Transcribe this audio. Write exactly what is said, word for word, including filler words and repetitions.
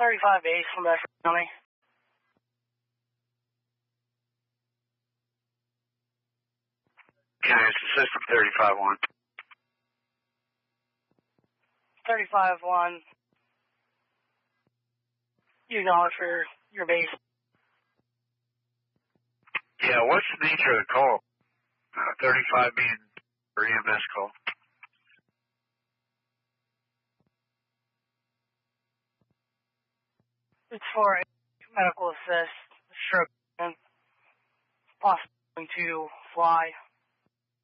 thirty-five base from Bedford County. Okay, it's the system thirty-five one. thirty-five one. You acknowledge for your base. Yeah, what's the nature of the call? Uh, thirty-five being for E M S call. It's for a medical assist, stroke, and possibly to fly.